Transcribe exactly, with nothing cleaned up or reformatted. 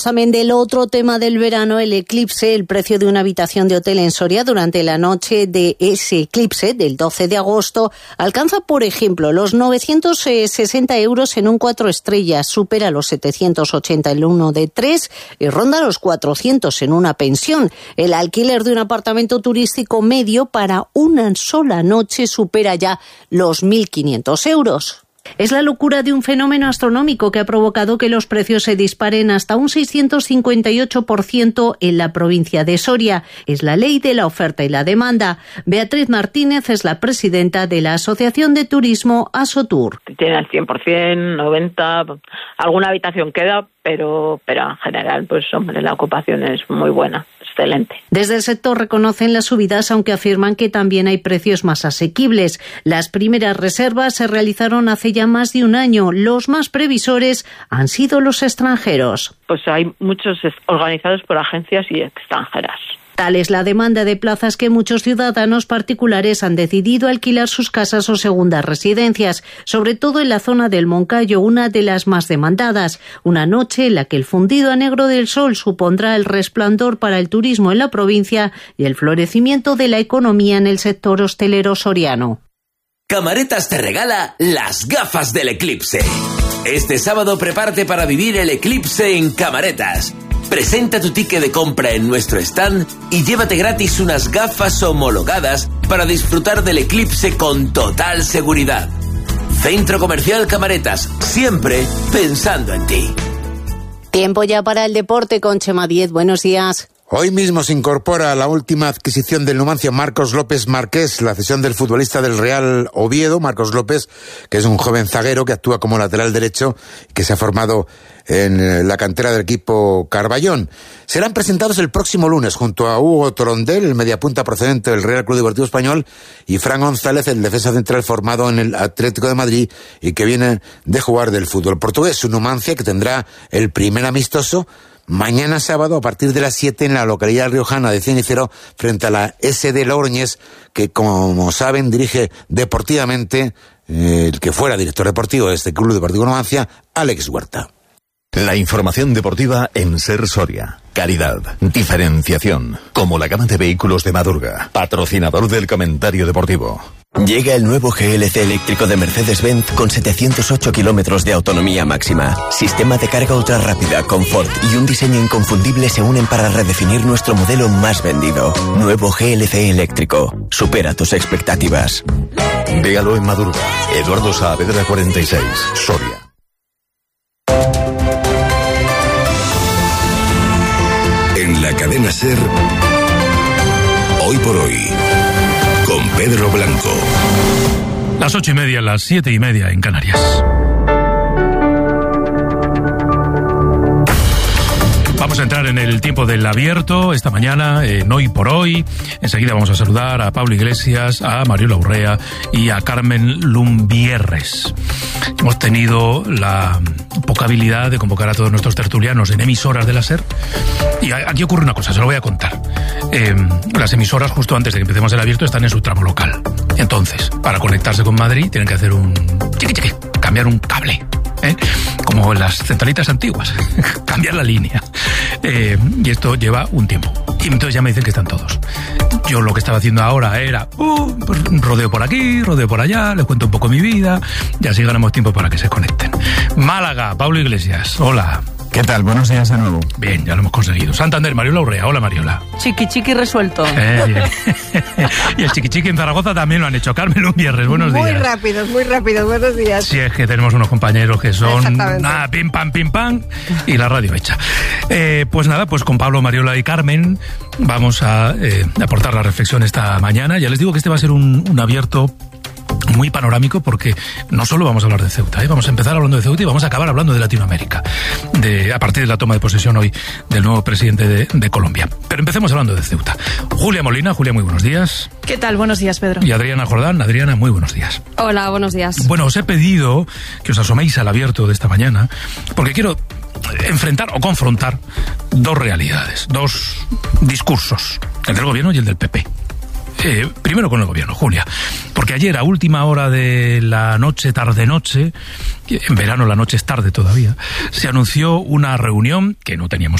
También del otro tema del verano, el eclipse. El precio de una habitación de hotel en Soria durante la noche de ese eclipse del doce de agosto alcanza, por ejemplo, los novecientos sesenta euros en un cuatro estrellas, supera los setecientos ochenta en uno de tres y ronda los cuatrocientos en una pensión. El alquiler de un apartamento turístico medio para una sola noche supera ya los mil quinientos euros. Es la locura de un fenómeno astronómico que ha provocado que los precios se disparen hasta un seiscientos cincuenta y ocho por ciento en la provincia de Soria. Es la ley de la oferta y la demanda. Beatriz Martínez es la presidenta de la Asociación de Turismo Asotur. Tiene el cien por ciento, noventa por ciento, alguna habitación queda, pero, pero en general, pues hombre, la ocupación es muy buena. Excelente. Desde el sector reconocen las subidas, aunque afirman que también hay precios más asequibles. Las primeras reservas se realizaron hace ya más de un año. Los más previsores han sido los extranjeros. Pues hay muchos organizados por agencias y extranjeras. Tal es la demanda de plazas que muchos ciudadanos particulares han decidido alquilar sus casas o segundas residencias, sobre todo en la zona del Moncayo, una de las más demandadas. Una noche en la que el fundido a negro del sol supondrá el resplandor para el turismo en la provincia y el florecimiento de la economía en el sector hostelero soriano. Camaretas te regala las gafas del eclipse. Este sábado prepárate para vivir el eclipse en Camaretas. Presenta tu ticket de compra en nuestro stand y llévate gratis unas gafas homologadas para disfrutar del eclipse con total seguridad. Centro Comercial Camaretas, siempre pensando en ti. Tiempo ya para el deporte con Chema Díez. Buenos días. Hoy mismo se incorpora a la última adquisición del Numancia Marcos López Marqués, la cesión del futbolista del Real Oviedo, Marcos López, que es un joven zaguero que actúa como lateral derecho y que se ha formado en la cantera del equipo Carballón. Serán presentados el próximo lunes junto a Hugo Torondel, el mediapunta procedente del Real Club Deportivo Español, y Fran González, el defensa central formado en el Atlético de Madrid y que viene de jugar del fútbol portugués. Su Numancia, que tendrá el primer amistoso mañana sábado a partir de las siete en la localidad riojana de Cenicero frente a la S D Logroñés, que como saben dirige deportivamente eh, el que fuera director deportivo de este Club Deportivo Numancia, Alex Huerta. La información deportiva en Ser Soria. Calidad, diferenciación, como la gama de vehículos de Madurga, patrocinador del comentario deportivo. Llega el nuevo G L C eléctrico de Mercedes-Benz con setecientos ocho kilómetros de autonomía máxima. Sistema de carga ultra rápida, confort y un diseño inconfundible se unen para redefinir nuestro modelo más vendido. Nuevo G L C eléctrico. Supera tus expectativas. Véalo en Madurga. Eduardo Saavedra cuarenta y seis, Soria. En la cadena SER, hoy por hoy, con Pedro Blanco. Las ocho y media, las siete y media en Canarias. Vamos a entrar en el tiempo del abierto esta mañana, en Hoy por Hoy. Enseguida vamos a saludar a Pablo Iglesias, a Mariola Urrea y a Carmen Lumbierres. Hemos tenido la poca habilidad de convocar a todos nuestros tertulianos en emisoras de la SER. Y aquí ocurre una cosa, se lo voy a contar. Eh, las emisoras, justo antes de que empecemos el abierto, están en su tramo local. Entonces, para conectarse con Madrid, tienen que hacer un chiqui chiqui, cambiar un cable. ¿Eh? Como en las centralitas antiguas, cambiar la línea. Eh, y esto lleva un tiempo. Y entonces ya me dicen que están todos. Yo lo que estaba haciendo ahora era uh, pues, rodeo por aquí, rodeo por allá, les cuento un poco mi vida y así ganamos tiempo para que se conecten. Málaga, Pablo Iglesias, hola. ¿Qué tal? Buenos días de nuevo. Bien, ya lo hemos conseguido. Santander, Mariola Urrea. Hola, Mariola. Chiqui chiqui resuelto. Eh, bien. Y el chiqui chiqui en Zaragoza también lo han hecho. Carmen Lumbierres, buenos muy días. Muy rápidos, muy rápidos. Buenos días. Sí, es que tenemos unos compañeros que son nada, pim pam, pim pam y la radio hecha. Eh, pues nada, pues con Pablo, Mariola y Carmen vamos a eh, aportar la reflexión esta mañana. Ya les digo que este va a ser un, un abierto muy panorámico porque no solo vamos a hablar de Ceuta, ¿eh? Vamos a empezar hablando de Ceuta y vamos a acabar hablando de Latinoamérica, de, a partir de la toma de posesión hoy del nuevo presidente de, de Colombia. Pero empecemos hablando de Ceuta. Julia Molina, Julia, muy buenos días. ¿Qué tal? Buenos días, Pedro. Y Adriana Jordán. Adriana, muy buenos días. Hola, buenos días. Bueno, os he pedido que os asoméis al abierto de esta mañana porque quiero enfrentar o confrontar dos realidades, dos discursos, el del gobierno y el del P P. Eh, primero con el gobierno, Julia, porque ayer a última hora de la noche, tarde-noche, en verano la noche es tarde todavía, se anunció una reunión que no teníamos